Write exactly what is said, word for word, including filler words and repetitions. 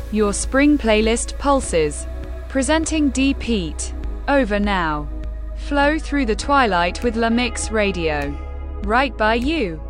Your spring playlist pulses. Presenting Deep Heat. Over now. Flow through the twilight with La Mix Radio. Right by you.